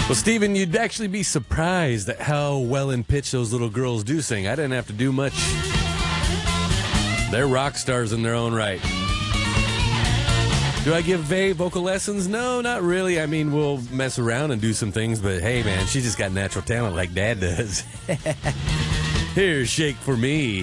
Well, Steven, you'd actually be surprised at how well in pitch those little girls do sing. I didn't have to do much. They're rock stars in their own right. Do I give Vay vocal lessons? No, not really. I mean, we'll mess around and do some things, but hey, man, she just got natural talent like Dad does. Here's Shake for Me.